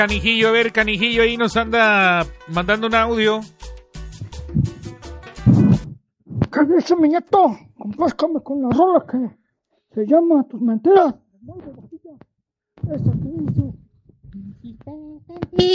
Canijillo, a ver, Canijillo ahí nos anda mandando un audio. ¿Qué dice mi nieto? Complázcame con la rola que se llama Tus Mentiras. Muy de bajilla. Esa que dice.